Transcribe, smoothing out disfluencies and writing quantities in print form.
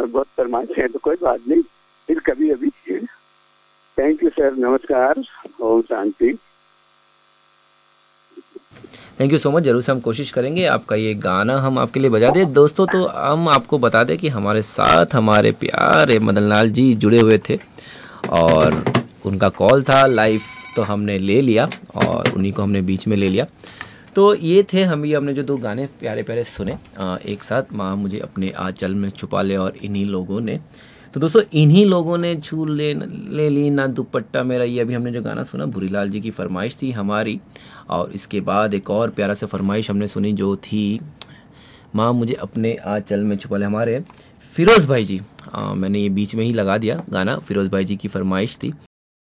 बहुत फरमाइश है तो कोई बात नहीं, फिर कभी अभी। थैंक यू सर, नमस्कार, Om Shanti. Thank you so much. जरूर से हम कोशिश करेंगे आपका ये गाना हम आपके लिए बजा दें। दोस्तों तो हम आपको बता दें कि हमारे साथ हमारे प्यारे मदन लाल जी जुड़े हुए थे और उनका कॉल था लाइव, तो हमने ले लिया और उन्हीं को हमने बीच में ले लिया। तो ये थे हमने जो दो गाने प्यारे प्यारे सुने एक साथ, माँ मुझे अपने आंचल में छुपा ले और इन्हीं लोगों ने। तो दोस्तों इन्हीं लोगों ने छू ले ली ना दुपट्टा मेरा, ये अभी हमने जो गाना सुना भूरीलाल जी की फरमाइश थी हमारी। और इसके बाद एक और प्यारा सा फरमाइश हमने सुनी जो थी माँ मुझे अपने आंचल में छुपा ले, हमारे फिरोज़ भाई जी। मैंने ये बीच में ही लगा दिया गाना, फिरोज़ भाई जी की फरमाइश थी।